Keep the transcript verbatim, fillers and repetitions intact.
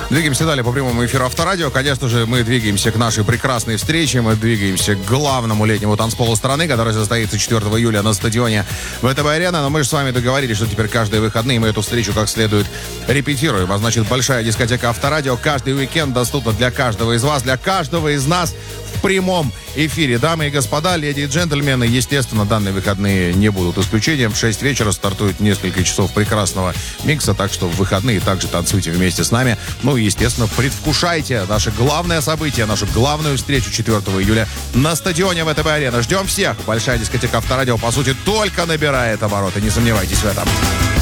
Двигаемся далее по прямому эфиру Авторадио. Конечно же, мы двигаемся к нашей прекрасной встрече. Мы двигаемся к главному летнему танцполу страны, который состоится четвёртого июля на стадионе ВТБ-арена. Но мы же с вами договорились, что теперь каждые выходные мы эту встречу как следует репетируем. А значит, большая дискотека Авторадио каждый уикенд доступна для каждого из вас, для каждого из нас в прямом эфире. Дамы и господа, леди и джентльмены, естественно, данные выходные не будут исключением. В шесть вечера стартует несколько часов прекрасного микса, так что в выходные также танцуйте вместе с нами. Ну и, естественно, предвкушайте наше главное событие, нашу главную встречу четвёртого июля на стадионе ВТБ-арена. Ждем всех. Большая дискотека Авторадио, по сути, только набирает обороты. Не сомневайтесь в этом.